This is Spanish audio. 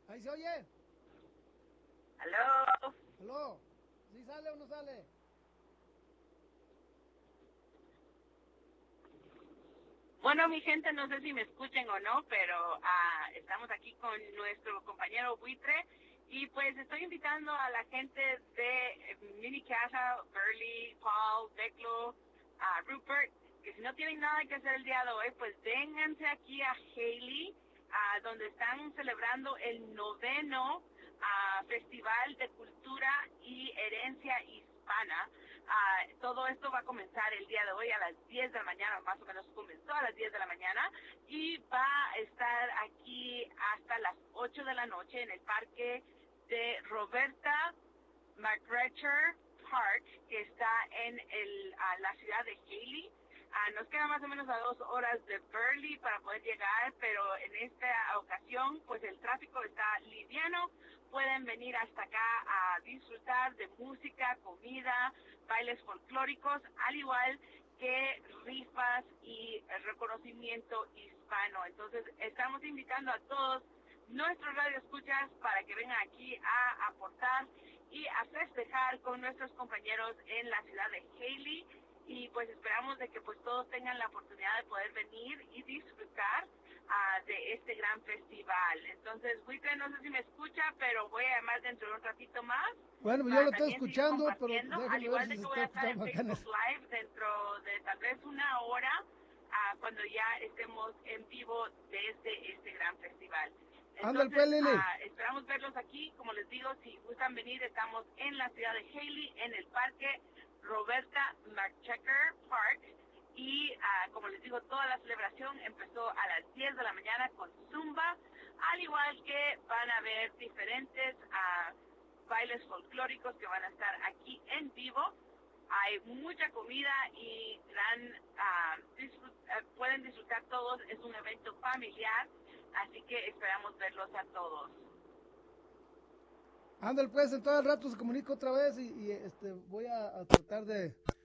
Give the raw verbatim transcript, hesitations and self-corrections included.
Ahí se oye. ¿Aló? ¿Aló? ¿Sí sale o no sale? Bueno, mi gente, no sé si me escuchen o no, pero uh, estamos aquí con nuestro compañero Buitre y pues estoy invitando a la gente de Mini Casa, Burley, Paul, Declo, uh, Rupert, que si no tienen nada que hacer el día de hoy, pues vénganse aquí a Hailey, uh, donde están celebrando el noveno uh, Festival de Cultura y Herencia Hispana. Uh, todo esto va a comenzar el día de hoy a las diez de la mañana, más o menos comenzó a las diez de la mañana, y va a estar aquí hasta las ocho de la noche en el parque de Roberta McGregor Park, que está en el, uh, la ciudad de Hailey. Uh, nos queda más o menos a dos horas de Burley para poder llegar, pero en esta ocasión pues el tráfico está liviano. Pueden venir hasta acá a disfrutar de música, comida, bailes folclóricos, al igual que rifas y reconocimiento hispano. Entonces estamos invitando a todos nuestros radioescuchas para que vengan aquí a aportar y a festejar con nuestros compañeros en la ciudad de Hailey, y pues esperamos de que pues todos tengan la oportunidad de poder venir y disfrutar uh, de este gran festival. Entonces, Buitre, no sé si me escucha, pero voy a llamar dentro de un ratito más. Bueno, yo lo estoy escuchando, pero déjeme al ver igual si de se que voy está a estar en escuchando acá en el... Facebook Live dentro de tal vez una hora, uh, cuando ya estemos en vivo desde este gran festival. Ándale, Entonces, pues, Lili. uh, esperamos verlos aquí. Como les digo, si gustan venir, estamos en la ciudad de Hailey, en el parque Roberta McGregor Park, y uh, como les digo, toda la celebración empezó a las diez de la mañana con Zumba, al igual que van a haber diferentes uh, bailes folclóricos que van a estar aquí en vivo. Hay mucha comida y gran, uh, disfrut uh, pueden disfrutar todos. Es un evento familiar, así que esperamos verlos a todos. Ándale, pues, en todo el rato se comunica otra vez y, y este voy a, a tratar de